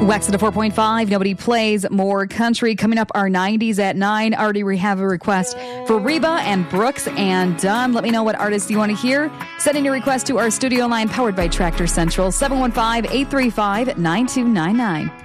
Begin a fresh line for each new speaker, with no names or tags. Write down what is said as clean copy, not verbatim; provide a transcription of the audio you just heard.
Wax at a 4.5. Nobody plays more country. Coming up, our 90s at 9. Already we have a request for Reba and Brooks and Dunn. Let me know what artists you want to hear. Send in your request to our studio line powered by Tractor Central, 715-835-9299.